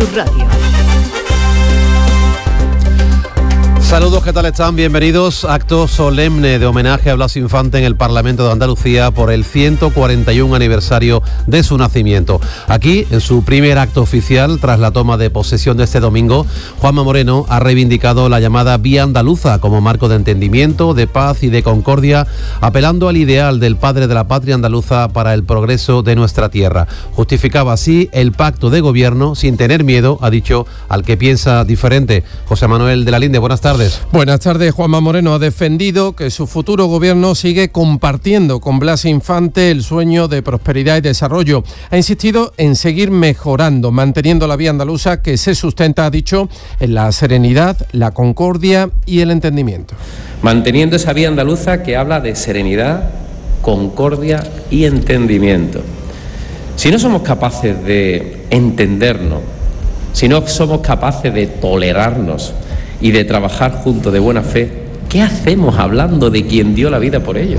Sur Radio. Saludos, ¿qué tal están? Bienvenidos. Acto solemne de homenaje a Blas Infante en el Parlamento de Andalucía por el 141 aniversario de su nacimiento. Aquí, en su primer acto oficial, tras la toma de posesión de este domingo, Juanma Moreno ha reivindicado la llamada Vía Andaluza como marco de entendimiento, de paz y de concordia, apelando al ideal del padre de la patria andaluza para el progreso de nuestra tierra. Justificaba así el pacto de gobierno sin tener miedo, ha dicho, al que piensa diferente. José Manuel de la Linde, buenas tardes. Buenas tardes. Juanma Moreno ha defendido que su futuro gobierno sigue compartiendo con Blas Infante el sueño de prosperidad y desarrollo. Ha insistido en seguir mejorando, manteniendo la vía andaluza que se sustenta, ha dicho, en la serenidad, la concordia y el entendimiento. Manteniendo esa vía andaluza que habla de serenidad, concordia y entendimiento. Si no somos capaces de entendernos, si no somos capaces de tolerarnos y de trabajar juntos de buena fe, ¿qué hacemos hablando de quien dio la vida por ello?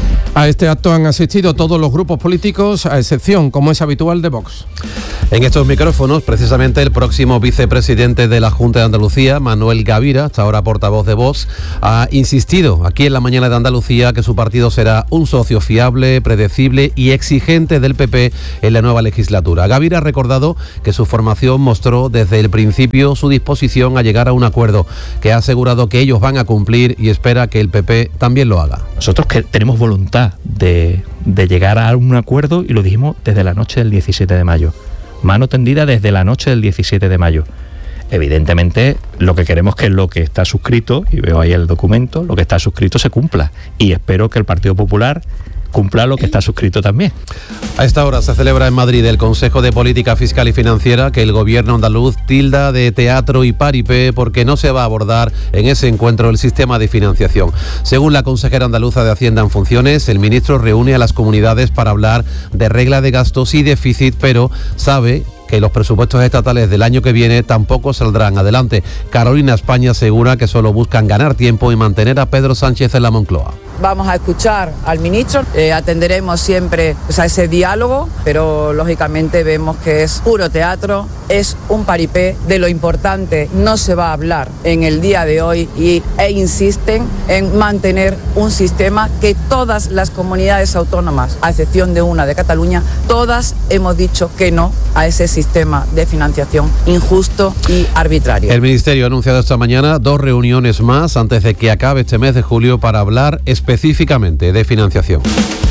A este acto han asistido todos los grupos políticos, a excepción, como es habitual, de Vox. En estos micrófonos, precisamente el próximo vicepresidente de la Junta de Andalucía, Manuel Gavira, hasta ahora portavoz de Vox, ha insistido aquí en la mañana de Andalucía que su partido será un socio fiable, predecible y exigente del PP en la nueva legislatura. Gavira ha recordado que su formación mostró desde el principio su disposición a llegar a un acuerdo, que ha asegurado que ellos van a cumplir y espera que el PP también lo haga. Nosotros que tenemos voluntad de llegar a un acuerdo, y lo dijimos desde la noche del 17 de mayo. Mano tendida desde la noche del 17 de mayo. Evidentemente, lo que queremos es que lo que está suscrito, y veo ahí el documento, lo que está suscrito se cumpla. Y espero que el Partido Popular cumpla lo que está suscrito también. A esta hora se celebra en Madrid el Consejo de Política Fiscal y Financiera, que el gobierno andaluz tilda de teatro y paripé porque no se va a abordar en ese encuentro el sistema de financiación. Según la consejera andaluza de Hacienda en funciones, el ministro reúne a las comunidades para hablar de regla de gastos y déficit, pero sabe que los presupuestos estatales del año que viene tampoco saldrán adelante. Carolina España asegura que solo buscan ganar tiempo y mantener a Pedro Sánchez en la Moncloa. Vamos a escuchar al ministro, atenderemos siempre a ese diálogo, pero lógicamente vemos que es puro teatro, es un paripé. De lo importante no se va a hablar en el día de hoy e insisten en mantener un sistema que todas las comunidades autónomas, a excepción de una de Cataluña, todas hemos dicho que no a ese sistema de financiación injusto y arbitrario. El Ministerio ha anunciado esta mañana 2 reuniones más antes de que acabe este mes de julio para hablar específicamente de financiación.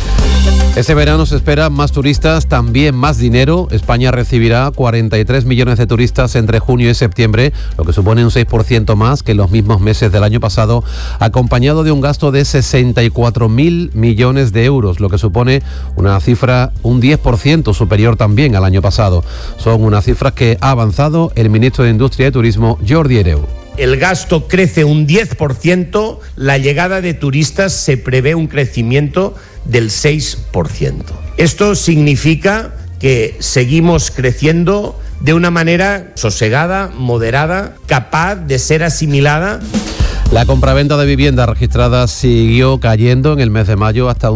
Este verano se esperan más turistas, también más dinero. España recibirá 43 millones de turistas entre junio y septiembre, lo que supone un 6% más que en los mismos meses del año pasado, acompañado de un gasto de 64.000 millones de euros, lo que supone una cifra un 10% superior también al año pasado. Son unas cifras que ha avanzado el ministro de Industria y Turismo, Jordi Hereu. El gasto crece un 10%, la llegada de turistas se prevé un crecimiento del 6%. Esto significa que seguimos creciendo de una manera sosegada, moderada, capaz de ser asimilada. La compraventa de viviendas registradas siguió cayendo en el mes de mayo hasta un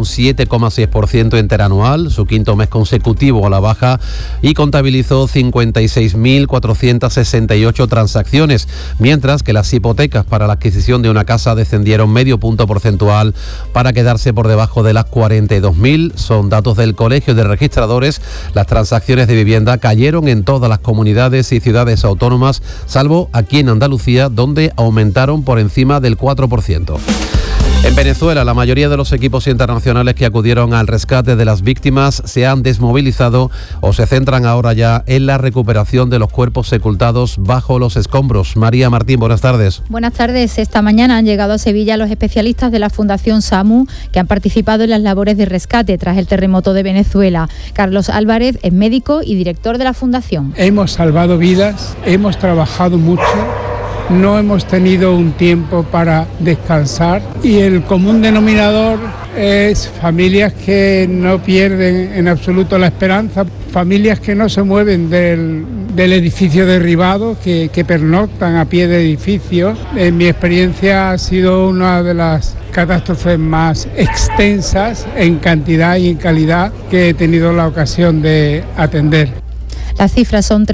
7,6% interanual, su quinto mes consecutivo a la baja, y contabilizó 56.468 transacciones, mientras que las hipotecas para la adquisición de una casa descendieron medio punto porcentual para quedarse por debajo de las 42.000. Son datos del Colegio de Registradores. Las transacciones de vivienda cayeron en todas las comunidades y ciudades autónomas, salvo aquí en Andalucía, donde aumentaron por encima del 4%. En Venezuela, la mayoría de los equipos internacionales que acudieron al rescate de las víctimas se han desmovilizado o se centran ahora ya en la recuperación de los cuerpos sepultados bajo los escombros. María Martín, buenas tardes. Buenas tardes. Esta mañana han llegado a Sevilla los especialistas de la Fundación SAMU que han participado en las labores de rescate tras el terremoto de Venezuela. Carlos Álvarez es médico y director de la Fundación. Hemos salvado vidas, hemos trabajado mucho. No hemos tenido un tiempo para descansar y el común denominador es familias que no pierden en absoluto la esperanza, familias que no se mueven del edificio derribado, que pernoctan a pie de edificio. En mi experiencia ha sido una de las catástrofes más extensas en cantidad y en calidad que he tenido la ocasión de atender. Las cifras son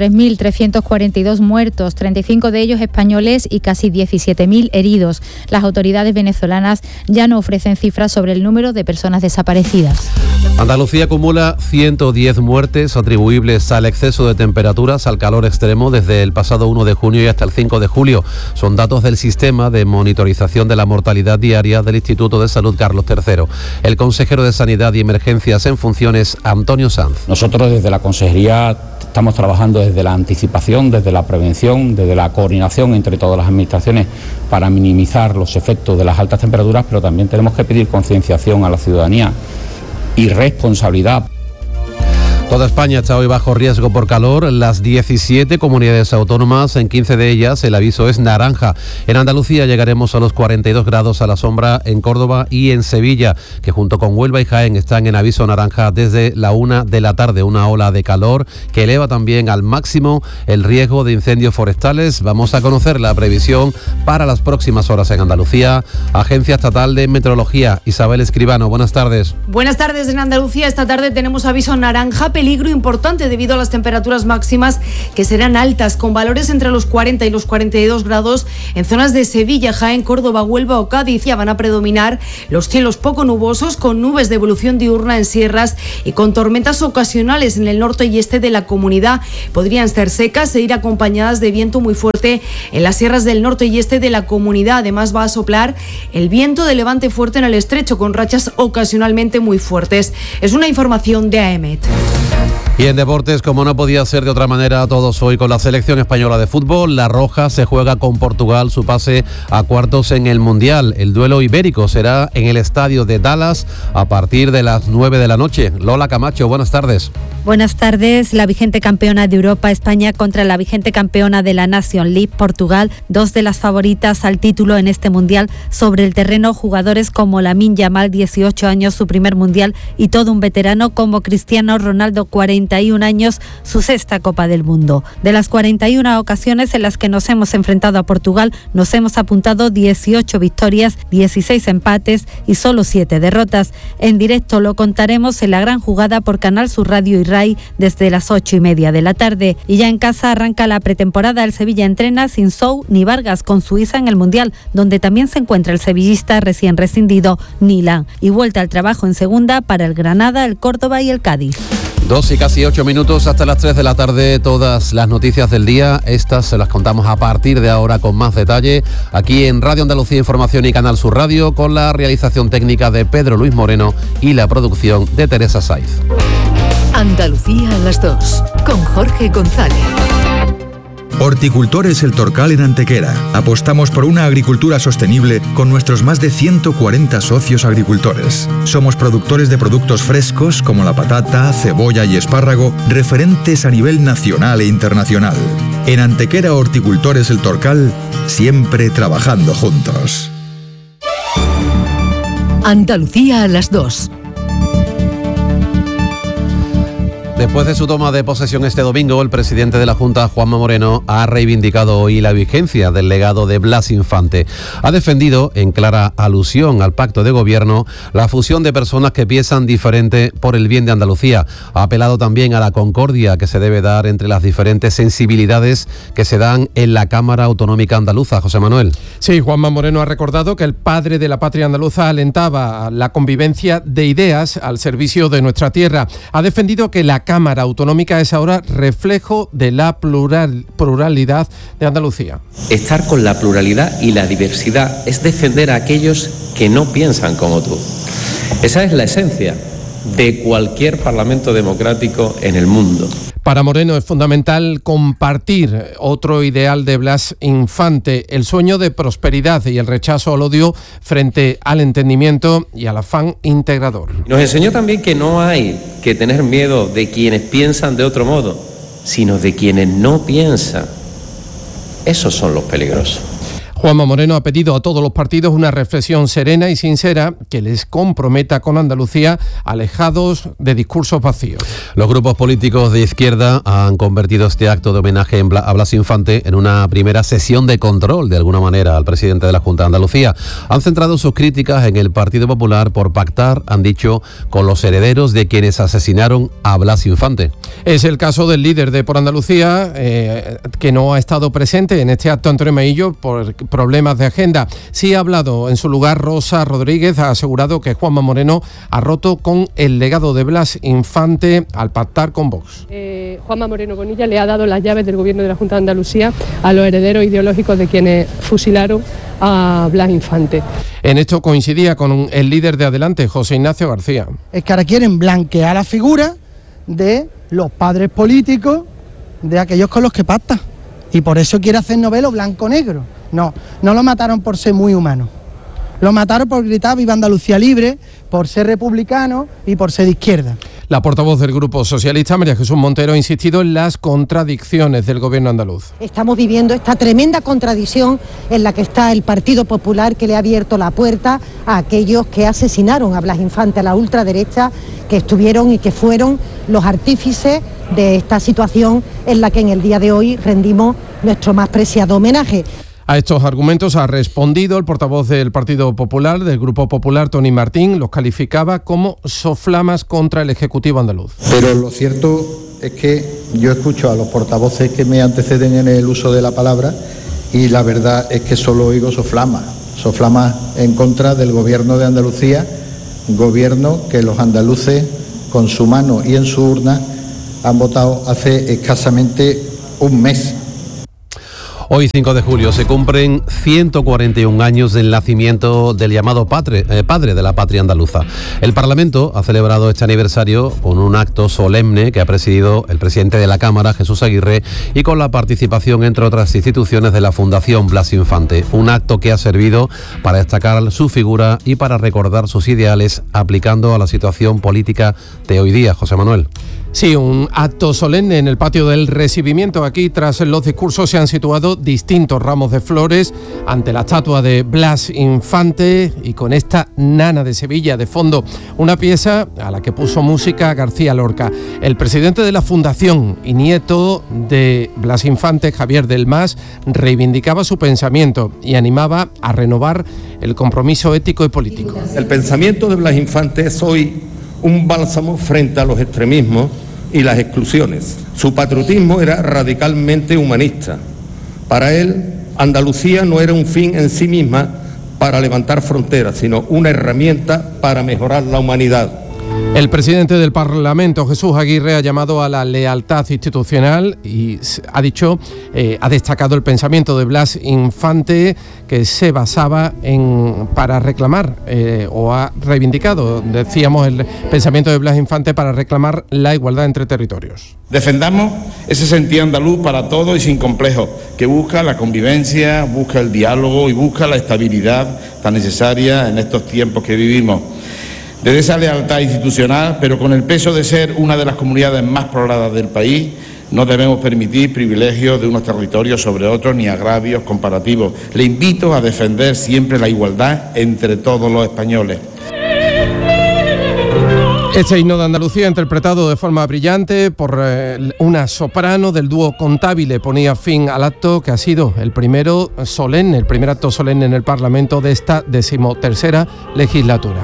3.342 muertos, 35 de ellos españoles y casi 17.000 heridos. Las autoridades venezolanas ya no ofrecen cifras sobre el número de personas desaparecidas. Andalucía acumula 110 muertes atribuibles al exceso de temperaturas, al calor extremo desde el pasado 1 de junio y hasta el 5 de julio. Son datos del sistema de monitorización de la mortalidad diaria del Instituto de Salud Carlos III. El consejero de Sanidad y Emergencias en funciones, Antonio Sanz. Nosotros desde la Consejería estamos trabajando desde la anticipación, desde la prevención, desde la coordinación entre todas las administraciones para minimizar los efectos de las altas temperaturas, pero también tenemos que pedir concienciación a la ciudadanía y responsabilidad. Toda España está hoy bajo riesgo por calor. Las 17 comunidades autónomas, en 15 de ellas el aviso es naranja. En Andalucía llegaremos a los 42 grados a la sombra en Córdoba y en Sevilla, que junto con Huelva y Jaén están en aviso naranja desde la 1 de la tarde. Una ola de calor que eleva también al máximo el riesgo de incendios forestales. Vamos a conocer la previsión para las próximas horas en Andalucía. Agencia Estatal de Meteorología, Isabel Escribano, buenas tardes. Buenas tardes. En Andalucía esta tarde tenemos aviso naranja, peligro importante debido a las temperaturas máximas que serán altas, con valores entre los 40 y los 42 grados en zonas de Sevilla, Jaén, Córdoba, Huelva o Cádiz. Ya van a predominar los cielos poco nubosos, con nubes de evolución diurna en sierras y con tormentas ocasionales en el norte y este de la comunidad. Podrían ser secas e ir acompañadas de viento muy fuerte en las sierras del norte y este de la comunidad. Además va a soplar el viento de levante fuerte en el estrecho, con rachas ocasionalmente muy fuertes. Es una información de AEMET. Y en deportes, como no podía ser de otra manera, todos hoy con la selección española de fútbol. La Roja se juega con Portugal su pase a cuartos en el Mundial. El duelo ibérico será en el estadio de Dallas a partir de las 9 de la noche. Lola Camacho, buenas tardes. Buenas tardes. La vigente campeona de Europa, España, contra la vigente campeona de la Nation League, Portugal, dos de las favoritas al título en este Mundial. Sobre el terreno, jugadores como Lamine Yamal, 18 años, su primer Mundial, y todo un veterano como Cristiano Ronaldo, 41 años, su sexta Copa del Mundo. De las 41 ocasiones en las que nos hemos enfrentado a Portugal, nos hemos apuntado 18 victorias, 16 empates y solo 7 derrotas. En directo lo contaremos en la gran jugada por Canal Sur Radio y RAI desde las 8:30 de la tarde. Y ya en casa arranca la pretemporada. El Sevilla entrena sin Sou ni Vargas, con Suiza en el Mundial, donde también se encuentra el sevillista recién rescindido Nilan. Y vuelta al trabajo en segunda para el Granada, el Córdoba y el Cádiz. 2 y casi 8 minutos hasta las 3 de la tarde. Todas las noticias del día, estas se las contamos a partir de ahora con más detalle, aquí en Radio Andalucía Información y Canal Sur Radio, con la realización técnica de Pedro Luis Moreno y la producción de Teresa Saiz. Andalucía a las 2, con Jorge González. Horticultores El Torcal en Antequera. Apostamos por una agricultura sostenible con nuestros más de 140 socios agricultores. Somos productores de productos frescos como la patata, cebolla y espárrago, referentes a nivel nacional e internacional. En Antequera Horticultores El Torcal, siempre trabajando juntos. Andalucía a las 2. Después de su toma de posesión este domingo, el presidente de la Junta, Juanma Moreno, ha reivindicado hoy la vigencia del legado de Blas Infante. Ha defendido, en clara alusión al pacto de gobierno, la fusión de personas que piensan diferente por el bien de Andalucía. Ha apelado también a la concordia que se debe dar entre las diferentes sensibilidades que se dan en la Cámara Autonómica Andaluza. José Manuel. Sí, Juanma Moreno ha recordado que el padre de la patria andaluza alentaba la convivencia de ideas al servicio de nuestra tierra. Ha defendido que la Cámara Autonómica es ahora reflejo de la pluralidad de Andalucía. Estar con la pluralidad y la diversidad es defender a aquellos que no piensan como tú. Esa es la esencia de cualquier parlamento democrático en el mundo. Para Moreno es fundamental compartir otro ideal de Blas Infante, el sueño de prosperidad y el rechazo al odio frente al entendimiento y al afán integrador. Nos enseñó también que no hay que tener miedo de quienes piensan de otro modo, sino de quienes no piensan. Esos son los peligrosos. Juanma Moreno ha pedido a todos los partidos una reflexión serena y sincera que les comprometa con Andalucía, alejados de discursos vacíos. Los grupos políticos de izquierda han convertido este acto de homenaje a Blas Infante en una primera sesión de control, de alguna manera, al presidente de la Junta de Andalucía. Han centrado sus críticas en el Partido Popular por pactar, han dicho, con los herederos de quienes asesinaron a Blas Infante. Es el caso del líder de Por Andalucía, que no ha estado presente en este acto, Antonio Maillo, por problemas de agenda. Sí ha hablado en su lugar Rosa Rodríguez, ha asegurado que Juanma Moreno ha roto con el legado de Blas Infante al pactar con Vox. Juanma Moreno Bonilla le ha dado las llaves del gobierno de la Junta de Andalucía a los herederos ideológicos de quienes fusilaron a Blas Infante. En esto coincidía con el líder de Adelante, José Ignacio García. Es que ahora quieren blanquear la figura de los padres políticos de aquellos con los que pacta. Y por eso quiere hacer novelo blanco-negro. No lo mataron por ser muy humano. Lo mataron por gritar "Viva Andalucía libre", por ser republicano y por ser de izquierda. La portavoz del Grupo Socialista, María Jesús Montero, ha insistido en las contradicciones del gobierno andaluz. Estamos viviendo esta tremenda contradicción en la que está el Partido Popular, que le ha abierto la puerta a aquellos que asesinaron a Blas Infante, a la ultraderecha, que estuvieron y que fueron los artífices de esta situación en la que en el día de hoy rendimos nuestro más preciado homenaje. A estos argumentos ha respondido el portavoz del Partido Popular, del Grupo Popular, Tony Martín. Los calificaba como soflamas contra el Ejecutivo andaluz. Pero lo cierto es que yo escucho a los portavoces que me anteceden en el uso de la palabra y la verdad es que solo oigo soflamas en contra del Gobierno de Andalucía, gobierno que los andaluces con su mano y en su urna han votado hace escasamente un mes. Hoy, 5 de julio, se cumplen 141 años del nacimiento del llamado padre de la patria andaluza. El Parlamento ha celebrado este aniversario con un acto solemne que ha presidido el presidente de la Cámara, Jesús Aguirre, y con la participación, entre otras instituciones, de la Fundación Blas Infante. Un acto que ha servido para destacar su figura y para recordar sus ideales, aplicando a la situación política de hoy día. José Manuel. Sí, un acto solemne en el patio del recibimiento. Aquí, tras los discursos, se han situado distintos ramos de flores ante la estatua de Blas Infante y con esta Nana de Sevilla de fondo, una pieza a la que puso música García Lorca. El presidente de la Fundación y nieto de Blas Infante, Javier del Mas, reivindicaba su pensamiento y animaba a renovar el compromiso ético y político. El pensamiento de Blas Infante es hoy un bálsamo frente a los extremismos y las exclusiones. Su patriotismo era radicalmente humanista. Para él, Andalucía no era un fin en sí misma para levantar fronteras, sino una herramienta para mejorar la humanidad. El presidente del Parlamento, Jesús Aguirre, ha llamado a la lealtad institucional y ha destacado el pensamiento de Blas Infante, que se basaba para reclamar, o ha reivindicado, decíamos, el pensamiento de Blas Infante para reclamar la igualdad entre territorios. Defendamos ese sentido andaluz para todos y sin complejos, que busca la convivencia, busca el diálogo y busca la estabilidad tan necesaria en estos tiempos que vivimos. Desde esa lealtad institucional, pero con el peso de ser una de las comunidades más pobladas del país, no debemos permitir privilegios de unos territorios sobre otros ni agravios comparativos. Le invito a defender siempre la igualdad entre todos los españoles. Este himno de Andalucía, interpretado de forma brillante por una soprano del dúo Contabile, ponía fin al acto que ha sido el primer acto solemne en el Parlamento de esta 13ª legislatura.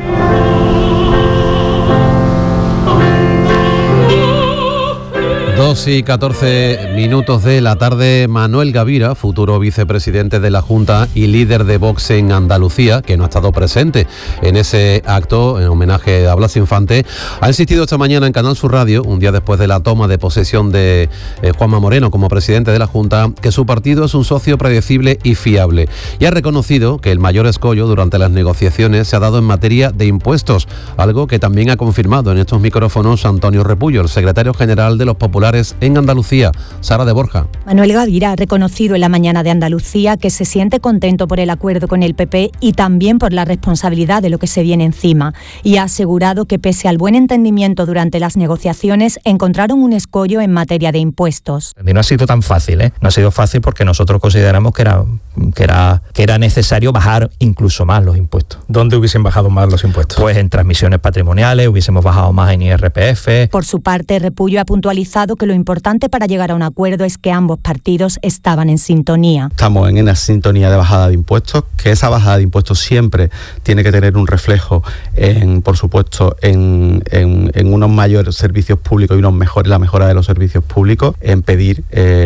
2:14 de la tarde. Manuel Gavira, futuro vicepresidente de la Junta y líder de Vox en Andalucía, que no ha estado presente en ese acto en homenaje a Blas Infante, ha insistido esta mañana en Canal Sur Radio, un día después de la toma de posesión de Juanma Moreno como presidente de la Junta, que su partido es un socio predecible y fiable, y ha reconocido que el mayor escollo durante las negociaciones se ha dado en materia de impuestos, algo que también ha confirmado en estos micrófonos Antonio Repullo, el secretario general de los Populares populares en Andalucía. Sara de Borja. Manuel Gavira ha reconocido en la mañana de Andalucía que se siente contento por el acuerdo con el PP y también por la responsabilidad de lo que se viene encima. Y ha asegurado que pese al buen entendimiento durante las negociaciones, encontraron un escollo en materia de impuestos. Y no ha sido tan fácil, ¿eh? No ha sido fácil porque nosotros consideramos que era necesario bajar incluso más los impuestos. ¿Dónde hubiesen bajado más los impuestos? Pues en transmisiones patrimoniales, hubiésemos bajado más en IRPF. Por su parte, Repullo ha puntualizado que lo importante para llegar a un acuerdo es que ambos partidos estaban en sintonía. Estamos en una sintonía de bajada de impuestos, que esa bajada de impuestos siempre tiene que tener un reflejo por supuesto, en unos mayores servicios públicos y la mejora de los servicios públicos, en pedir,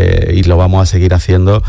y lo vamos a seguir haciendo,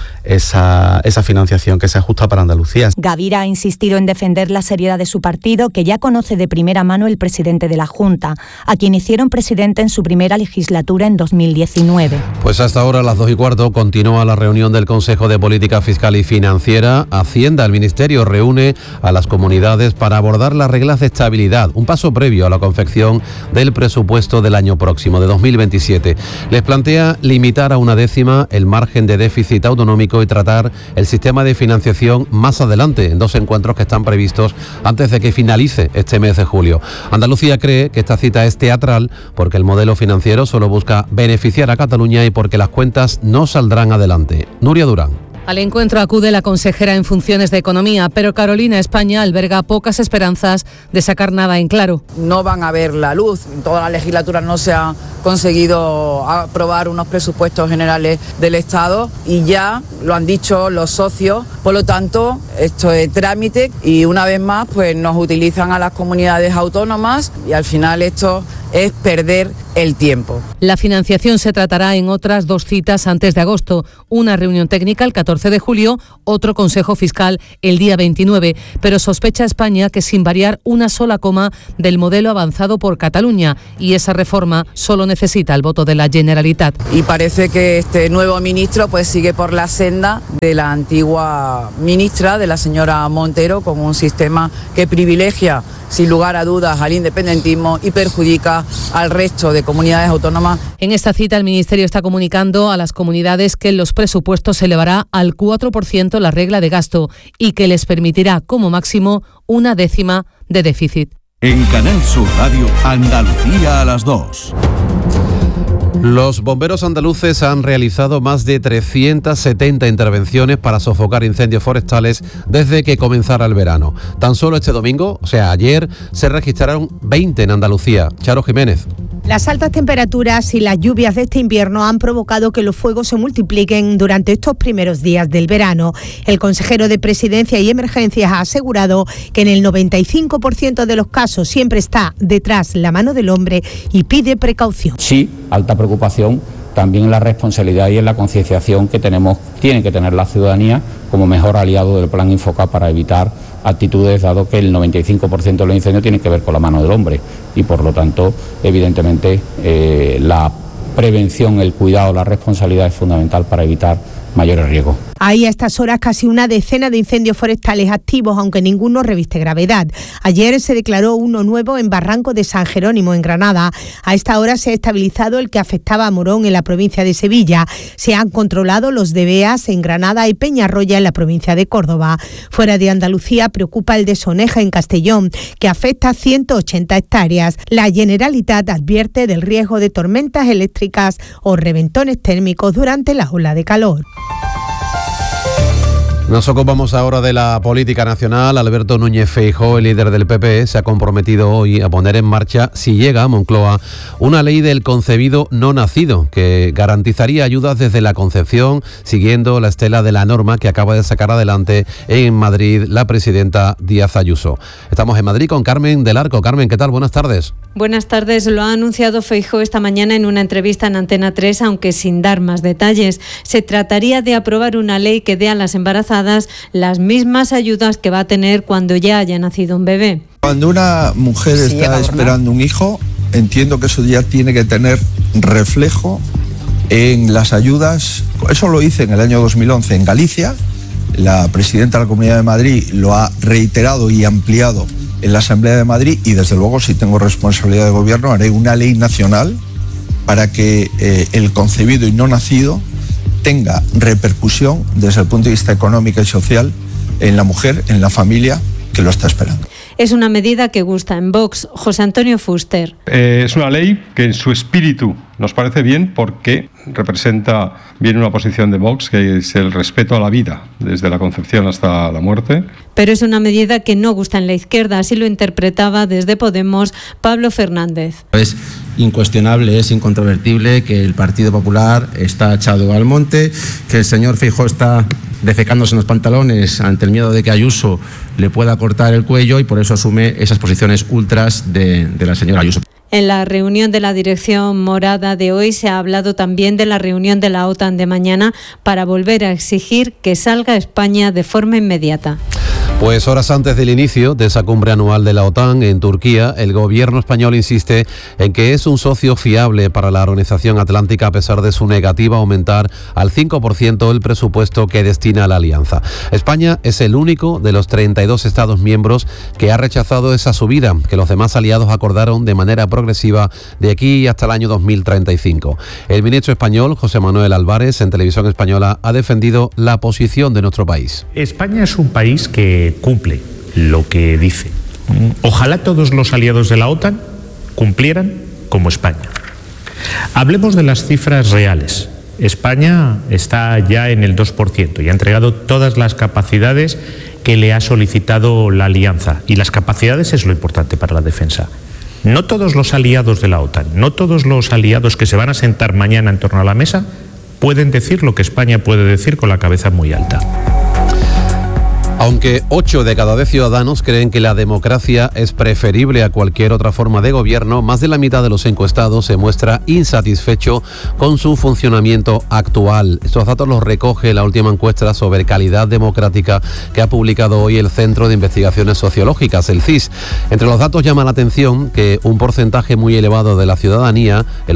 esa financiación que se ajusta para Andalucía. Gavira ha insistido en defender la seriedad de su partido, que ya conoce de primera mano el presidente de la Junta, a quien hicieron presidente en su primera legislatura en 2019. Pues hasta ahora, a las 2:15, continúa la reunión del Consejo de Política Fiscal y Financiera. Hacienda, el Ministerio, reúne a las comunidades para abordar las reglas de estabilidad, un paso previo a la confección del presupuesto del año próximo, de 2027. Les plantea limitar a 1/10 el margen de déficit autonómico y tratar el sistema de financiación más adelante, en 2 encuentros que están previstos antes de que finalice este mes de julio. Andalucía cree que esta cita es teatral porque el modelo financiero solo busca beneficiar a Cataluña y porque las cuentas no saldrán adelante. Nuria Durán. Al encuentro acude la consejera en funciones de Economía, pero Carolina España alberga pocas esperanzas de sacar nada en claro. No van a ver la luz. En toda la legislatura no se ha conseguido aprobar unos presupuestos generales del Estado y ya lo han dicho los socios. Por lo tanto, esto es trámite y una vez más pues nos utilizan a las comunidades autónomas y al final esto es perder el tiempo. La financiación se tratará en otras 2 citas antes de agosto. Una reunión técnica el 14 de julio, otro Consejo Fiscal el día 29. Pero sospecha España que sin variar una sola coma del modelo avanzado por Cataluña, y esa reforma solo necesita el voto de la Generalitat. Y parece que este nuevo ministro pues sigue por la senda de la antigua ministra, de la señora Montero, con un sistema que privilegia sin lugar a dudas al independentismo y perjudica al resto de comunidades autónomas. En esta cita el Ministerio está comunicando a las comunidades que en los presupuestos se elevará al 4% la regla de gasto y que les permitirá como máximo 1/10 de déficit. En Canal Sur Radio, Andalucía a las 2. Los bomberos andaluces han realizado más de 370 intervenciones para sofocar incendios forestales desde que comenzara el verano. Tan solo este domingo, o sea, ayer, se registraron 20 en Andalucía. Charo Jiménez. Las altas temperaturas y las lluvias de este invierno han provocado que los fuegos se multipliquen durante estos primeros días del verano. El consejero de Presidencia y Emergencias ha asegurado que en el 95% de los casos siempre está detrás la mano del hombre y pide precaución. Sí, alta preocupación también en la responsabilidad y en la concienciación que tiene que tener la ciudadanía como mejor aliado del Plan Infoca para evitar actitudes, dado que el 95% de los incendios tienen que ver con la mano del hombre y por lo tanto, evidentemente, la prevención, el cuidado, la responsabilidad es fundamental para evitar mayores riesgos. Hay a estas horas casi una decena de incendios forestales activos, aunque ninguno reviste gravedad. Ayer se declaró uno nuevo en Barranco de San Jerónimo, en Granada. A esta hora se ha estabilizado el que afectaba a Morón, en la provincia de Sevilla. Se han controlado los de Beas, en Granada, y Peñarroya, en la provincia de Córdoba. Fuera de Andalucía preocupa el de Soneja, en Castellón, que afecta a 180 hectáreas. La Generalitat advierte del riesgo de tormentas eléctricas o reventones térmicos durante la ola de calor. Nos ocupamos ahora de la política nacional. Alberto Núñez Feijóo, el líder del PP, se ha comprometido hoy a poner en marcha, si llega a Moncloa, una ley del concebido no nacido que garantizaría ayudas desde la concepción, siguiendo la estela de la norma que acaba de sacar adelante en Madrid la presidenta Díaz Ayuso. Estamos en Madrid con Carmen del Arco. Carmen, ¿qué tal? Buenas tardes. Buenas tardes. Lo ha anunciado Feijóo esta mañana en una entrevista en Antena 3, aunque sin dar más detalles. Se trataría de aprobar una ley que dé a las embarazadas las mismas ayudas que va a tener cuando ya haya nacido un bebé. Cuando una mujer está esperando un hijo, entiendo que eso ya tiene que tener reflejo en las ayudas. Eso lo hice en el año 2011 en Galicia. La presidenta de la Comunidad de Madrid lo ha reiterado y ampliado en la Asamblea de Madrid y desde luego, si tengo responsabilidad de gobierno, haré una ley nacional para que el concebido y no nacido tenga repercusión desde el punto de vista económico y social en la mujer, en la familia que lo está esperando. Es una medida que gusta en Vox. José Antonio Fuster. Es una ley que en su espíritu nos parece bien porque representa bien una posición de Vox, que es el respeto a la vida, desde la concepción hasta la muerte. Pero es una medida que no gusta en la izquierda, así lo interpretaba desde Podemos Pablo Fernández. Es incuestionable, es incontrovertible que el Partido Popular está echado al monte, que el señor Feijóo está defecándose en los pantalones ante el miedo de que Ayuso le pueda cortar el cuello y por eso asume esas posiciones ultras de la señora Ayuso. En la reunión de la dirección morada de hoy se ha hablado también de la reunión de la OTAN de mañana para volver a exigir que salga España de forma inmediata. Pues horas antes del inicio de esa cumbre anual de la OTAN en Turquía, el gobierno español insiste en que es un socio fiable para la Organización Atlántica a pesar de su negativa a aumentar al 5% el presupuesto que destina a la alianza. España es el único de los 32 Estados miembros que ha rechazado esa subida que los demás aliados acordaron de manera progresiva de aquí hasta el año 2035. El ministro español, José Manuel Álvarez, en Televisión Española, ha defendido la posición de nuestro país. España es un país que cumple lo que dice. Ojalá todos los aliados de la OTAN cumplieran como España. Hablemos de las cifras reales. España está ya en el 2% y ha entregado todas las capacidades que le ha solicitado la alianza. Y las capacidades es lo importante para la defensa. No todos los aliados de la OTAN, no todos los aliados que se van a sentar mañana en torno a la mesa pueden decir lo que España puede decir con la cabeza muy alta. Aunque 8 de cada 10 ciudadanos creen que la democracia es preferible a cualquier otra forma de gobierno, más de la mitad de los encuestados se muestra insatisfecho con su funcionamiento actual. Estos datos los recoge la última encuesta sobre calidad democrática que ha publicado hoy el Centro de Investigaciones Sociológicas, el CIS. Entre los datos llama la atención que un porcentaje muy elevado de la ciudadanía, el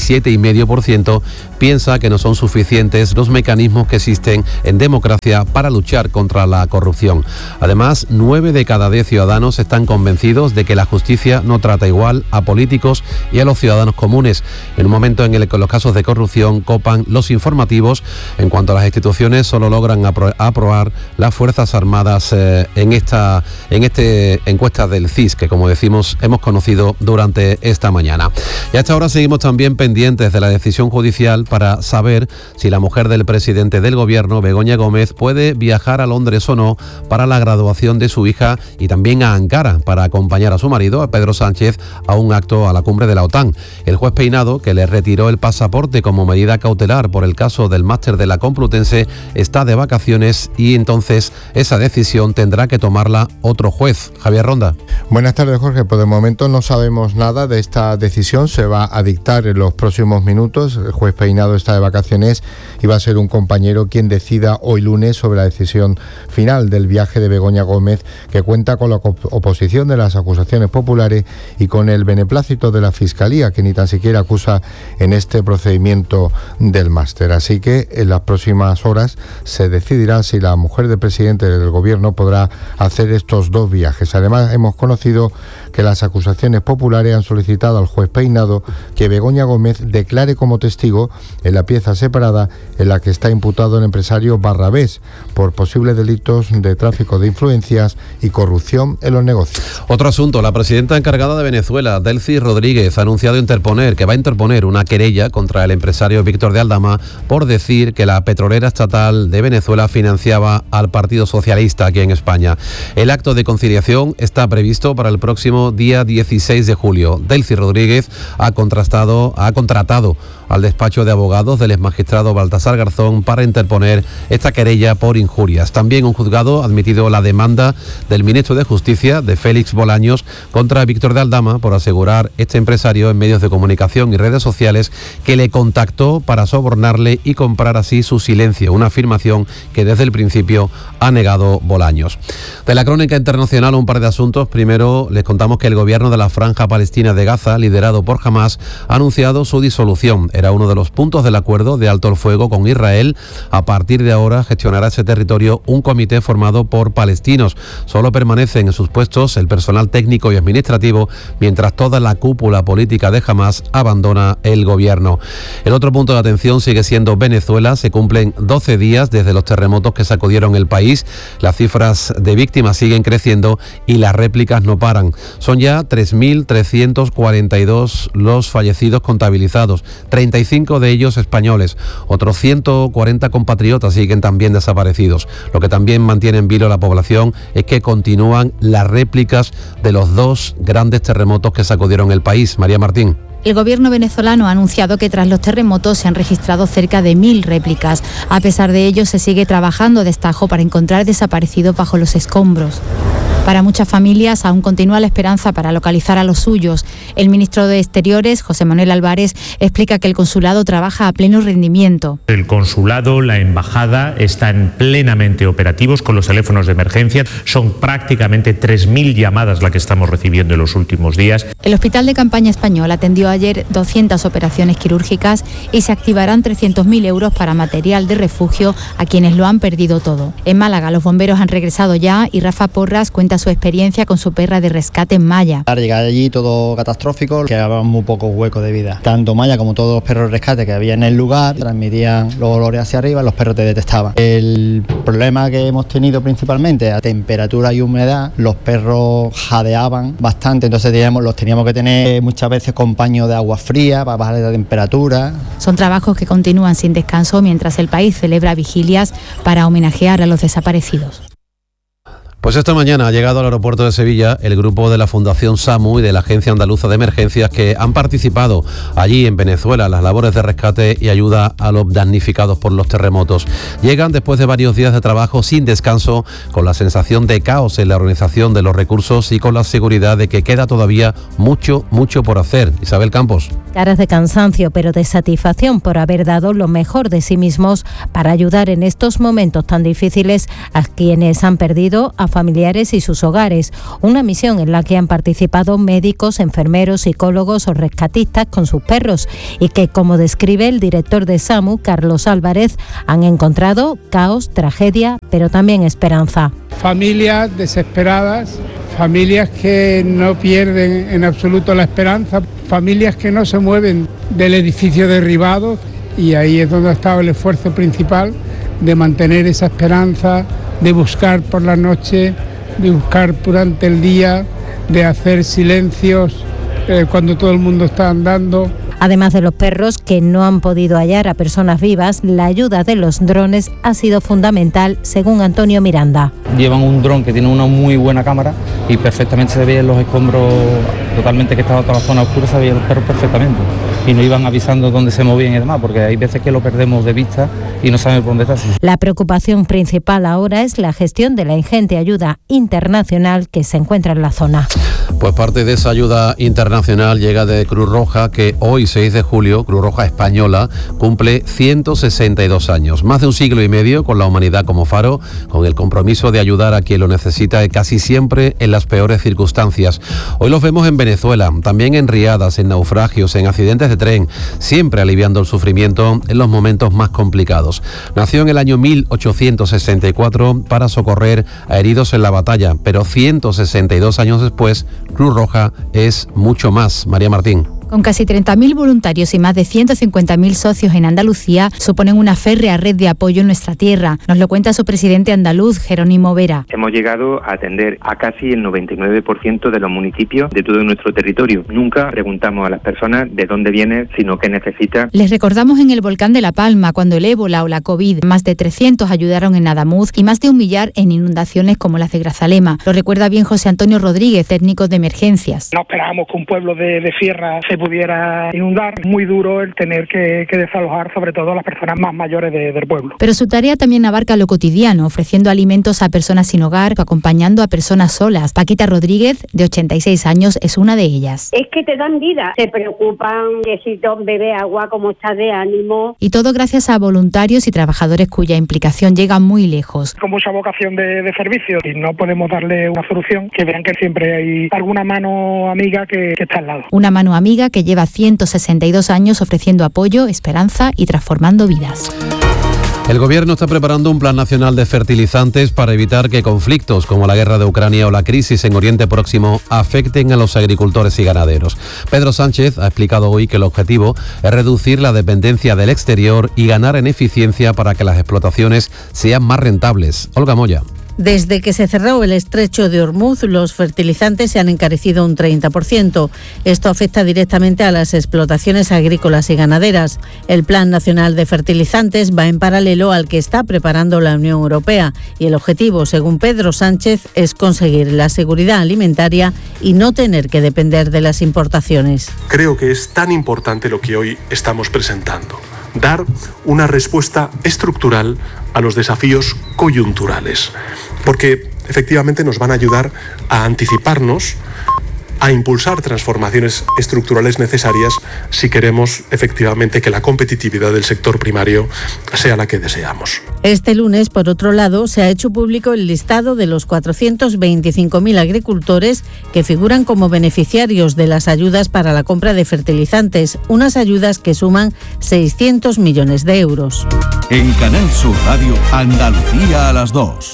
87,5%, piensa que no son suficientes los mecanismos que existen en democracia para luchar contra la corrupción. Además, 9 de cada 10 ciudadanos están convencidos de que la justicia no trata igual a políticos y a los ciudadanos comunes, en un momento en el que los casos de corrupción copan los informativos. En cuanto a las instituciones, solo logran aprobar las Fuerzas Armadas en esta encuesta del CIS, que como decimos hemos conocido durante esta mañana. Y a esta hora seguimos también pendientes de la decisión judicial para saber si la mujer del presidente del gobierno, Begoña Gómez, puede viajar a Londres o no para la graduación de su hija y también a Ankara para acompañar a su marido, a Pedro Sánchez, a un acto a la cumbre de la OTAN. El juez Peinado, que le retiró el pasaporte como medida cautelar por el caso del máster de la Complutense, está de vacaciones y entonces esa decisión tendrá que tomarla otro juez. Javier Ronda. Buenas tardes, Jorge. Por el momento no sabemos nada de esta decisión. Se va a dictar en los próximos minutos. El juez Peinado está de vacaciones y va a ser un compañero quien decida hoy lunes sobre la decisión final del viaje de Begoña Gómez, que cuenta con la oposición de las acusaciones populares y con el beneplácito de la Fiscalía, que ni tan siquiera acusa en este procedimiento del máster. Así que en las próximas horas se decidirá si la mujer del presidente del gobierno podrá hacer estos dos viajes. Además, hemos conocido que las acusaciones populares han solicitado al juez Peinado que Begoña Gómez declare como testigo en la pieza separada en la que está imputado el empresario Barrabés por posibles delitos de tráfico de influencias y corrupción en los negocios. Otro asunto, la presidenta encargada de Venezuela, Delcy Rodríguez, ha anunciado que va a interponer una querella contra el empresario Víctor de Aldama por decir que la petrolera estatal de Venezuela financiaba al Partido Socialista aquí en España. El acto de conciliación está previsto para el próximo día 16 de julio. Delcy Rodríguez ha contratado al despacho de abogados del exmagistrado Baltasar Garzón para interponer esta querella por injurias. También un juzgado ha admitido la demanda del ministro de Justicia, de Félix Bolaños, contra Víctor de Aldama por asegurar este empresario en medios de comunicación y redes sociales que le contactó para sobornarle y comprar así su silencio, una afirmación que desde el principio ha negado Bolaños. De la crónica internacional un par de asuntos. Primero les contamos contamos que el gobierno de la Franja Palestina de Gaza, liderado por Hamás, ha anunciado su disolución. Era uno de los puntos del acuerdo de alto el fuego con Israel. A partir de ahora gestionará ese territorio un comité formado por palestinos. Solo permanecen en sus puestos el personal técnico y administrativo, mientras toda la cúpula política de Hamás abandona el gobierno. El otro punto de atención sigue siendo Venezuela. Se cumplen 12 días desde los terremotos que sacudieron el país. Las cifras de víctimas siguen creciendo y las réplicas no paran. Son ya 3.342 los fallecidos contabilizados, 35 de ellos españoles. Otros 140 compatriotas siguen también desaparecidos. Lo que también mantiene en vilo a la población es que continúan las réplicas de los dos grandes terremotos que sacudieron el país. María Martín. El gobierno venezolano ha anunciado que tras los terremotos se han registrado cerca de 1.000 réplicas. A pesar de ello, se sigue trabajando a destajo para encontrar desaparecidos bajo los escombros. Para muchas familias aún continúa la esperanza para localizar a los suyos. El ministro de Exteriores, José Manuel Álvarez, explica que el consulado trabaja a pleno rendimiento. El consulado, la embajada están plenamente operativos con los teléfonos de emergencia. Son prácticamente 3.000 llamadas las que estamos recibiendo en los últimos días. El Hospital de Campaña Español atendió ayer 200 operaciones quirúrgicas y se activarán 300.000 euros para material de refugio a quienes lo han perdido todo. En Málaga los bomberos han regresado ya y Rafa Porras cuenta su experiencia con su perra de rescate en Maya. Al llegar allí todo catastrófico, quedaban muy pocos huecos de vida. Tanto Maya como todos los perros de rescate que había en el lugar transmitían los olores hacia arriba, los perros te detectaban. El problema que hemos tenido principalmente a temperatura y humedad, los perros jadeaban bastante, entonces los teníamos que tener muchas veces con paño de agua fría para bajar la temperatura. Son trabajos que continúan sin descanso mientras el país celebra vigilias para homenajear a los desaparecidos. Pues esta mañana ha llegado al aeropuerto de Sevilla el grupo de la Fundación SAMU y de la Agencia Andaluza de Emergencias que han participado allí en Venezuela en las labores de rescate y ayuda a los damnificados por los terremotos. Llegan después de varios días de trabajo sin descanso, con la sensación de caos en la organización de los recursos y con la seguridad de que queda todavía mucho por hacer. Isabel Campos. Caras de cansancio, pero de satisfacción por haber dado lo mejor de sí mismos para ayudar en estos momentos tan difíciles a quienes han perdido a familiares y sus hogares. Una misión en la que han participado médicos, enfermeros, psicólogos o rescatistas con sus perros y que, como describe el director de SAMU, Carlos Álvarez, han encontrado caos, tragedia, pero también esperanza. Familias desesperadas, familias que no pierden en absoluto la esperanza, familias que no se mueven del edificio derribado, y ahí es donde ha estado el esfuerzo principal de mantener esa esperanza, de buscar por la noche, de buscar durante el día, de hacer silencios cuando todo el mundo está andando. Además de los perros que no han podido hallar a personas vivas, la ayuda de los drones ha sido fundamental, según Antonio Miranda. Llevan un dron que tiene una muy buena cámara y perfectamente se veían los escombros, totalmente que estaba toda la zona oscura, se veían los perros perfectamente. Y nos iban avisando dónde se movían y demás, porque hay veces que lo perdemos de vista y no sabemos por dónde está. La preocupación principal ahora es la gestión de la ingente ayuda internacional que se encuentra en la zona. Pues parte de esa ayuda internacional llega de Cruz Roja, que hoy, 6 de julio, Cruz Roja Española, cumple 162 años. Más de un siglo y medio con la humanidad como faro, con el compromiso de ayudar a quien lo necesita casi siempre en las peores circunstancias. Hoy los vemos en Venezuela, también en riadas, en naufragios, en accidentes de tren, siempre aliviando el sufrimiento en los momentos más complicados. Nació en el año 1864 para socorrer a heridos en la batalla, pero 162 años después, Cruz Roja es mucho más. María Martín. Con casi 30.000 voluntarios y más de 150.000 socios en Andalucía, suponen una férrea red de apoyo en nuestra tierra. Nos lo cuenta su presidente andaluz, Jerónimo Vera. Hemos llegado a atender a casi el 99% de los municipios de todo nuestro territorio. Nunca preguntamos a las personas de dónde vienen, sino qué necesitan. Les recordamos en el volcán de La Palma, cuando el ébola o la COVID, más de 300 ayudaron en Adamuz y más de 1 millar en inundaciones como las de Grazalema. Lo recuerda bien José Antonio Rodríguez, técnico de emergencias. No esperábamos que un pueblo de Sierra se pudiera inundar. Muy duro el tener que desalojar sobre todo a las personas más mayores del pueblo. Pero su tarea también abarca lo cotidiano, ofreciendo alimentos a personas sin hogar, acompañando a personas solas. Paquita Rodríguez, de 86 años, es una de ellas. Es que te dan vida, te preocupan que si bebe agua, cómo estás de ánimo. Y todo gracias a voluntarios y trabajadores cuya implicación llega muy lejos. Con mucha vocación de servicio, y no podemos darle una solución, que vean que siempre hay alguna mano amiga que está al lado. Una mano amiga que lleva 162 años ofreciendo apoyo, esperanza y transformando vidas. El Gobierno está preparando un plan nacional de fertilizantes para evitar que conflictos como la guerra de Ucrania o la crisis en Oriente Próximo afecten a los agricultores y ganaderos. Pedro Sánchez ha explicado hoy que el objetivo es reducir la dependencia del exterior y ganar en eficiencia para que las explotaciones sean más rentables. Olga Moya. Desde que se cerró el estrecho de Hormuz, los fertilizantes se han encarecido un 30%. Esto afecta directamente a las explotaciones agrícolas y ganaderas. El Plan Nacional de Fertilizantes va en paralelo al que está preparando la Unión Europea y el objetivo, según Pedro Sánchez, es conseguir la seguridad alimentaria y no tener que depender de las importaciones. Creo que es tan importante lo que hoy estamos presentando. Dar una respuesta estructural a los desafíos coyunturales, porque efectivamente nos van a ayudar a anticiparnos, a impulsar transformaciones estructurales necesarias si queremos efectivamente que la competitividad del sector primario sea la que deseamos. Este lunes, por otro lado, se ha hecho público el listado de los 425.000 agricultores que figuran como beneficiarios de las ayudas para la compra de fertilizantes, unas ayudas que suman 600 millones de euros. En Canal Sur Radio, Andalucía a las 2.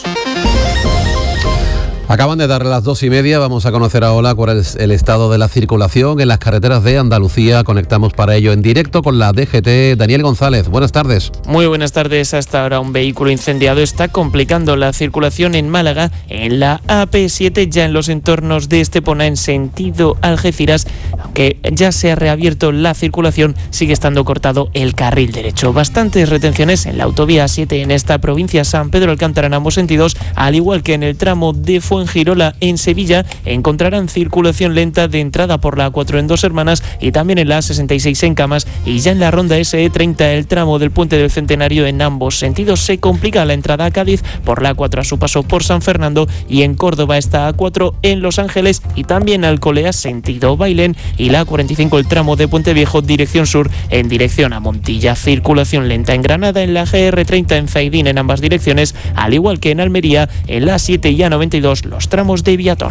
Acaban de darle las 2:30, vamos a conocer ahora cuál es el estado de la circulación en las carreteras de Andalucía. Conectamos para ello en directo con la DGT. Daniel González, buenas tardes. Muy buenas tardes. Hasta ahora un vehículo incendiado está complicando la circulación en Málaga, en la AP7, ya en los entornos de Estepona en sentido Algeciras. Aunque ya se ha reabierto la circulación, sigue estando cortado el carril derecho. Bastantes retenciones en la autovía 7 en esta provincia, San Pedro Alcántara en ambos sentidos, al igual que en el tramo de Fuengirola en Sevilla. Encontrarán circulación lenta de entrada por la A4 en Dos Hermanas y también en la A66 en Camas, y ya en la ronda SE30 el tramo del Puente del Centenario en ambos sentidos. Se complica la entrada a Cádiz por la A4 a su paso por San Fernando, y en Córdoba está A4 en Los Ángeles y también Alcolea sentido Bailén, y la A45 el tramo de Puente Viejo dirección sur en dirección a Montilla. Circulación lenta en Granada en la GR30 en Zaidín en ambas direcciones, al igual que en Almería en la A7 y A92 los tramos de Viator.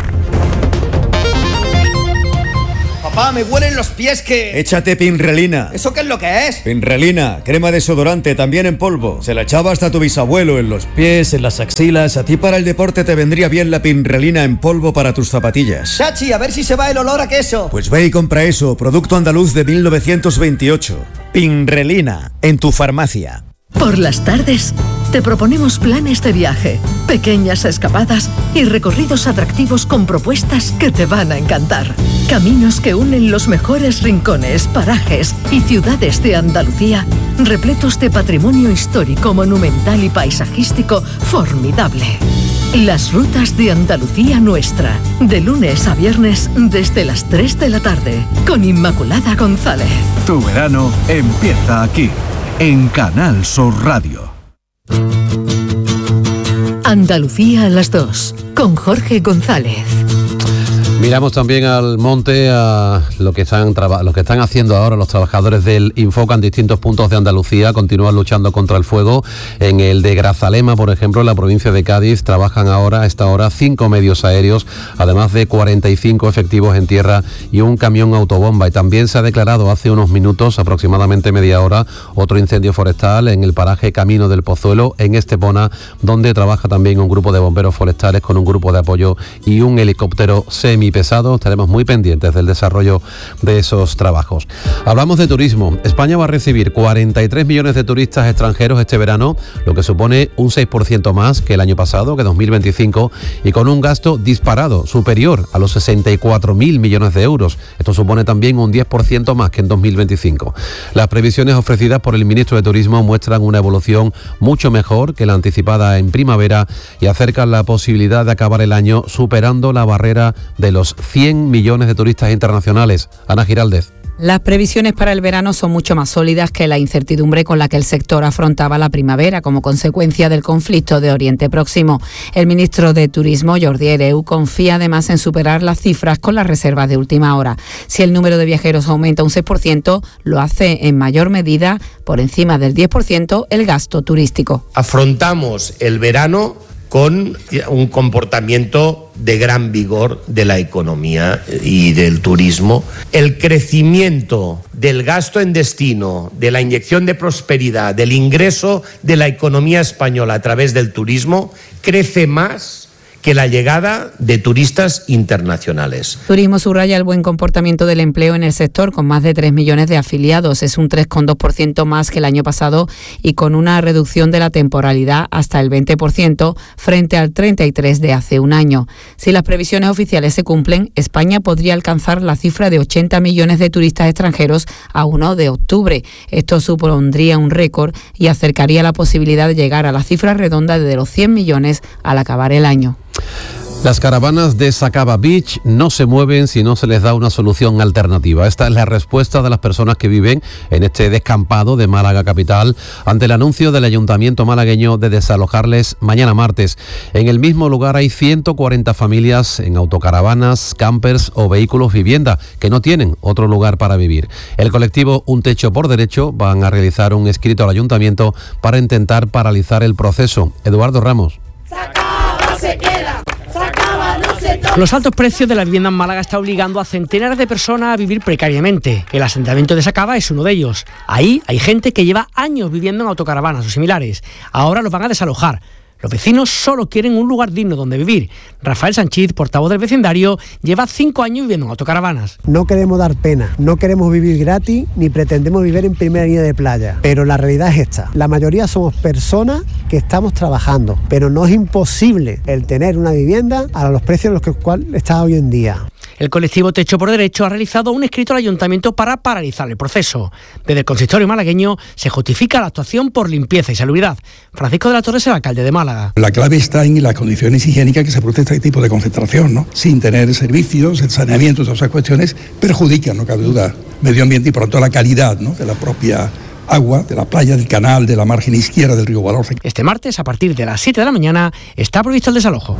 Papá, me huelen los pies que... Échate Pinrelina. ¿Eso qué es lo que es? Pinrelina, crema desodorante, también en polvo. Se la echaba hasta tu bisabuelo en los pies, en las axilas. A ti para el deporte te vendría bien la Pinrelina en polvo para tus zapatillas. Chachi, a ver si se va el olor a queso. Pues ve y compra eso, producto andaluz de 1928. Pinrelina, en tu farmacia. Por las tardes te proponemos planes de viaje, pequeñas escapadas y recorridos atractivos con propuestas que te van a encantar. Caminos que unen los mejores rincones, parajes y ciudades de Andalucía, repletos de patrimonio histórico, monumental y paisajístico formidable. Las rutas de Andalucía Nuestra, de lunes a viernes desde las 3 de la tarde, con Inmaculada González. Tu verano empieza aquí, en Canal Sur Radio. Andalucía a las 2, con Jorge González. Miramos también al monte, a lo que están haciendo ahora los trabajadores del Infoca en distintos puntos de Andalucía. Continúan luchando contra el fuego. En el de Grazalema, por ejemplo, en la provincia de Cádiz, trabajan ahora, a esta hora, 5 medios aéreos, además de 45 efectivos en tierra y un camión autobomba. Y también se ha declarado hace unos minutos, aproximadamente media hora, otro incendio forestal en el paraje Camino del Pozuelo, en Estepona, donde trabaja también un grupo de bomberos forestales con un grupo de apoyo y un helicóptero semipesado. Estaremos muy pendientes del desarrollo de esos trabajos. Hablamos de turismo. España va a recibir 43 millones de turistas extranjeros este verano, lo que supone un 6% más que el año pasado, que 2025, y con un gasto disparado, superior a los 64.000 millones de euros. Esto supone también un 10% más que en 2025. Las previsiones ofrecidas por el ministro de Turismo muestran una evolución mucho mejor que la anticipada en primavera y acercan la posibilidad de acabar el año superando la barrera de los 100 millones de turistas internacionales. Ana Giraldez. Las previsiones para el verano son mucho más sólidas que la incertidumbre con la que el sector afrontaba la primavera como consecuencia del conflicto de Oriente Próximo. El ministro de Turismo, Jordi Hereu, confía además en superar las cifras con las reservas de última hora. Si el número de viajeros aumenta un 6%, lo hace en mayor medida, por encima del 10%, el gasto turístico. Afrontamos el verano con un comportamiento de gran vigor de la economía y del turismo. El crecimiento del gasto en destino, de la inyección de prosperidad, del ingreso de la economía española a través del turismo, crece más que la llegada de turistas internacionales. Turismo subraya el buen comportamiento del empleo en el sector, con más de 3 millones de afiliados. Es un 3,2% más que el año pasado y con una reducción de la temporalidad hasta el 20% frente al 33% de hace un año. Si las previsiones oficiales se cumplen, España podría alcanzar la cifra de 80 millones de turistas extranjeros a 1 de octubre. Esto supondría un récord y acercaría la posibilidad de llegar a la cifra redonda de los 100 millones al acabar el año. Las caravanas de Sacaba Beach no se mueven si no se les da una solución alternativa. Esta es la respuesta de las personas que viven en este descampado de Málaga capital ante el anuncio del Ayuntamiento malagueño de desalojarles mañana martes. En el mismo lugar hay 140 familias en autocaravanas, campers o vehículos vivienda que no tienen otro lugar para vivir. El colectivo Un Techo por Derecho van a realizar un escrito al Ayuntamiento para intentar paralizar el proceso. Eduardo Ramos. Los altos precios de la vivienda en Málaga están obligando a centenares de personas a vivir precariamente. El asentamiento de Sacaba es uno de ellos. Ahí hay gente que lleva años viviendo en autocaravanas o similares. Ahora los van a desalojar. Los vecinos solo quieren un lugar digno donde vivir. Rafael Sánchez, portavoz del vecindario, lleva 5 años viviendo en autocaravanas. No queremos dar pena, no queremos vivir gratis ni pretendemos vivir en primera línea de playa. Pero la realidad es esta. La mayoría somos personas que estamos trabajando, pero no es imposible el tener una vivienda a los precios en los que cual está hoy en día. El colectivo Techo por Derecho ha realizado un escrito al Ayuntamiento para paralizar el proceso. Desde el consistorio malagueño se justifica la actuación por limpieza y salubridad. Francisco de la Torre es el alcalde de Málaga. La clave está en las condiciones higiénicas que se produce este tipo de concentración, ¿no? Sin tener servicios, el saneamiento, todas esas cuestiones perjudican, no cabe duda, medio ambiente y por lo tanto la calidad, ¿no?, de la propia agua, de la playa, del canal, de la margen izquierda del río Guadalhorce. Este martes, a partir de las 7 de la mañana, está previsto el desalojo.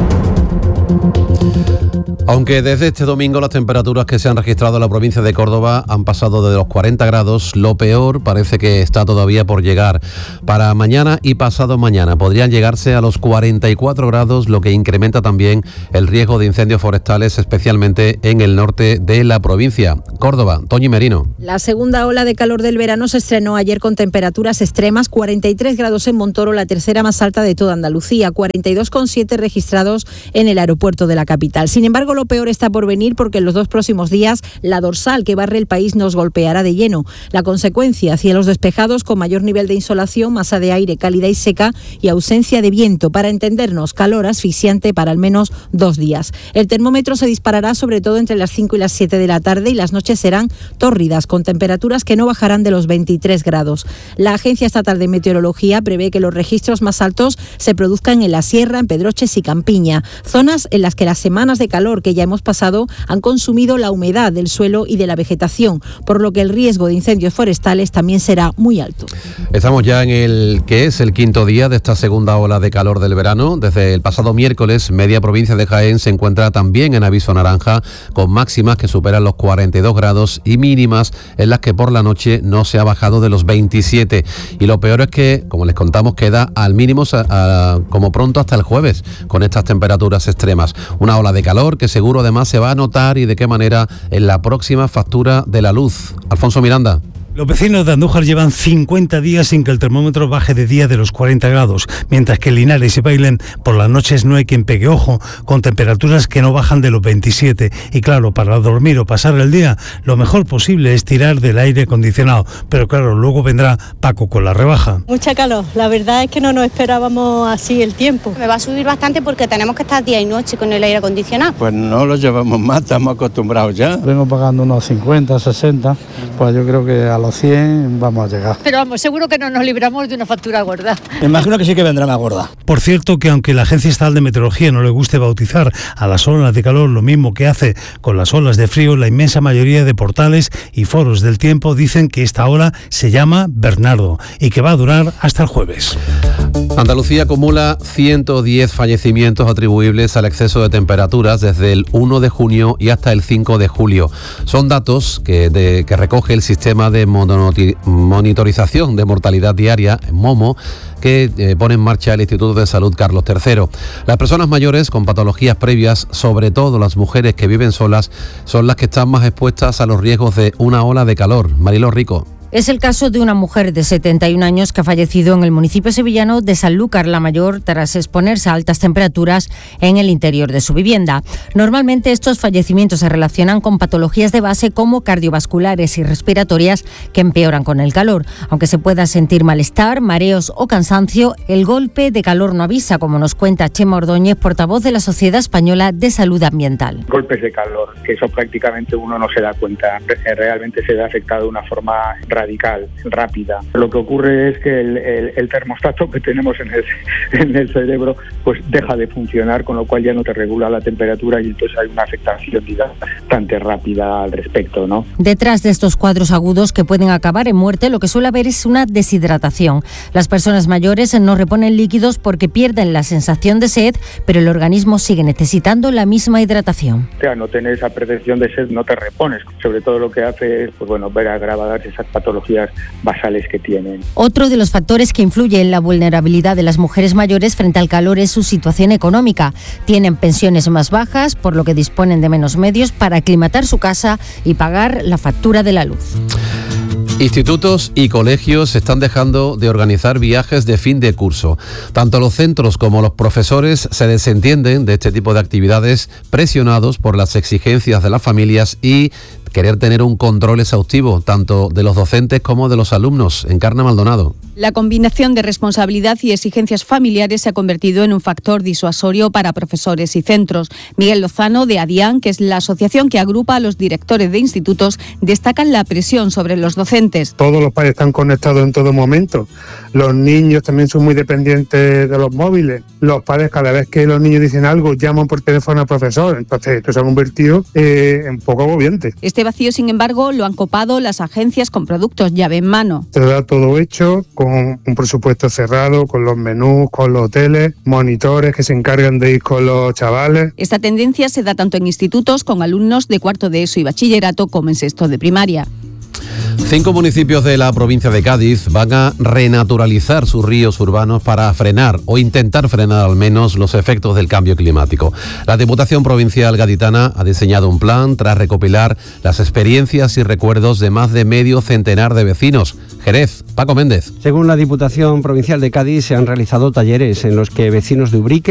Aunque desde este domingo las temperaturas que se han registrado en la provincia de Córdoba han pasado de los 40 grados, lo peor parece que está todavía por llegar. Para mañana y pasado mañana podrían llegarse a los 44 grados, lo que incrementa también el riesgo de incendios forestales, especialmente en el norte de la provincia. Córdoba, Toñi Merino. La segunda ola de calor del verano se estrenó ayer con temperaturas extremas, 43 grados en Montoro, la tercera más alta de toda Andalucía, 42,7 registrados en el aeropuerto de la capital. Sin embargo, lo peor está por venir porque en los 2 próximos días la dorsal que barre el país nos golpeará de lleno. La consecuencia, cielos despejados con mayor nivel de insolación, masa de aire cálida y seca y ausencia de viento. Para entendernos, calor asfixiante para al menos 2 días. El termómetro se disparará sobre todo entre las 5 y las 7 de la tarde y las noches serán tórridas con temperaturas que no bajarán de los 23 grados. La Agencia Estatal de Meteorología prevé que los registros más altos se produzcan en la Sierra, en Pedroches y Campiña, zonas en las que las semanas de calor que ya hemos pasado han consumido la humedad del suelo y de la vegetación, por lo que el riesgo de incendios forestales también será muy alto. Estamos ya en el que es el 5.º día de esta segunda ola de calor del verano. Desde el pasado miércoles, media provincia de Jaén se encuentra también en aviso naranja, con máximas que superan los 42 grados y mínimas en las que por la noche no se ha bajado de los 27. Y lo peor es que, como les contamos, queda al mínimo como pronto hasta el jueves, con estas temperaturas extremas. Una ola de calor que seguro además se va a notar, y de qué manera, en la próxima factura de la luz. Alfonso Miranda. Los vecinos de Andújar llevan 50 días sin que el termómetro baje de día de los 40 grados, mientras que en Linares y Bailén por las noches no hay quien pegue ojo, con temperaturas que no bajan de los 27. Y claro, para dormir o pasar el día, lo mejor posible es tirar del aire acondicionado. Pero claro, luego vendrá Paco con la rebaja. Mucha calor, la verdad es que no nos esperábamos así el tiempo. Me va a subir bastante porque tenemos que estar día y noche con el aire acondicionado. Pues no lo llevamos más, estamos acostumbrados ya. Vengo pagando unos 50, 60, pues yo creo que a los 100 vamos a llegar. Pero vamos, seguro que no nos libramos de una factura gorda. Me imagino que sí que vendrá más gorda. Por cierto, que aunque la Agencia Estatal de Meteorología no le guste bautizar a las olas de calor lo mismo que hace con las olas de frío, la inmensa mayoría de portales y foros del tiempo dicen que esta ola se llama Bernardo y que va a durar hasta el jueves. Andalucía acumula 110 fallecimientos atribuibles al exceso de temperaturas desde el 1 de junio y hasta el 5 de julio. Son datos que recoge el sistema de monitorización de mortalidad diaria, MOMO, que pone en marcha el Instituto de Salud Carlos III. Las personas mayores con patologías previas, sobre todo las mujeres que viven solas, son las que están más expuestas a los riesgos de una ola de calor. Mariló Rico. Es el caso de una mujer de 71 años que ha fallecido en el municipio sevillano de Sanlúcar la Mayor tras exponerse a altas temperaturas en el interior de su vivienda. Normalmente estos fallecimientos se relacionan con patologías de base como cardiovasculares y respiratorias que empeoran con el calor. Aunque se pueda sentir malestar, mareos o cansancio, el golpe de calor no avisa, como nos cuenta Chema Ordóñez, portavoz de la Sociedad Española de Salud Ambiental. Golpes de calor, que eso prácticamente uno no se da cuenta. Realmente se ve afectado de una forma radical, rápida. Lo que ocurre es que el termostato que tenemos en el cerebro pues deja de funcionar, con lo cual ya no te regula la temperatura y entonces hay una afectación, digamos, bastante rápida al respecto, ¿no? Detrás de estos cuadros agudos que pueden acabar en muerte, lo que suele haber es una deshidratación. Las personas mayores no reponen líquidos porque pierden la sensación de sed, pero el organismo sigue necesitando la misma hidratación. O sea, no tener esa percepción de sed, no te repones. Sobre todo lo que hace es, pues bueno, ver agravadas esas patologías basales que tienen. Otro de los factores que influye en la vulnerabilidad de las mujeres mayores frente al calor es su situación económica. Tienen pensiones más bajas, por lo que disponen de menos medios para aclimatar su casa y pagar la factura de la luz. Institutos y colegios están dejando de organizar viajes de fin de curso. Tanto los centros como los profesores se desentienden de este tipo de actividades, presionados por las exigencias de las familias y querer tener un control exhaustivo tanto de los docentes como de los alumnos. Encarna Maldonado. La combinación de responsabilidad y exigencias familiares se ha convertido en un factor disuasorio para profesores y centros. Miguel Lozano, de ADIAN, que es la asociación que agrupa a los directores de institutos, destacan la presión sobre los docentes. Todos los padres están conectados en todo momento. Los niños también son muy dependientes de los móviles. Los padres, cada vez que los niños dicen algo, llaman por teléfono al profesor. Entonces esto se ha convertido en poco agobiante. Este vacío, sin embargo, lo han copado las agencias con productos llave en mano. Se da todo hecho, con un presupuesto cerrado, con los menús, con los hoteles, monitores que se encargan de ir con los chavales. Esta tendencia se da tanto en institutos con alumnos de cuarto de ESO y bachillerato como en sexto de primaria. 5 municipios de la provincia de Cádiz van a renaturalizar sus ríos urbanos para frenar o intentar frenar al menos los efectos del cambio climático. La Diputación Provincial Gaditana ha diseñado un plan tras recopilar las experiencias y recuerdos de más de medio centenar de vecinos. Jerez, Paco Méndez. Según la Diputación Provincial de Cádiz, se han realizado talleres en los que vecinos de Ubrique